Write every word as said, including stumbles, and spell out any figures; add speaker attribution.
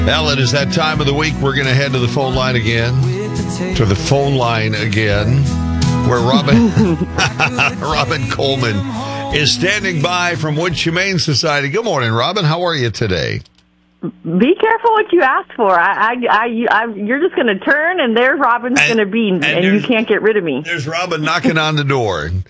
Speaker 1: Well, it is that time of the week. We're going to head to the phone line again. To the phone line again, where Robin Robin Coleman is standing by from Woods Humane Society. Good morning, Robin. How are you today?
Speaker 2: Be careful what you ask for. I, I, I, I you're just going to turn, and there Robin's going to be, and, and you can't get rid of me.
Speaker 1: There's Robin knocking on the door.